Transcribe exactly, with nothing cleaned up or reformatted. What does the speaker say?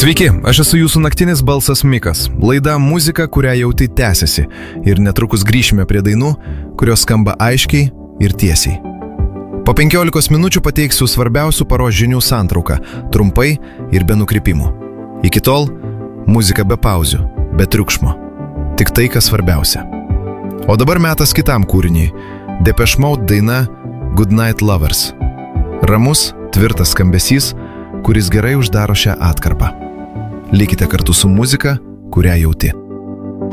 Sveiki, aš esu jūsų naktinis balsas Mikas. Laida muzika, kurią jauti tęsiasi. Ir netrukus grįšime prie dainų, kurios skamba aiškiai ir tiesiai. Po penkiolikos minučių pateiksiu svarbiausių paros žinių santrauką, trumpai ir be nukrypimų. Iki tol muzika be pauzių, be triukšmo. Tik tai, kas svarbiausia. O dabar metas kitam kūriniui. Depeche Mode daina Good Night Lovers. Ramus, tvirtas skambesys, kuris gerai uždaro šią atkarpą. Likite kartu su muzika, kurią jauti.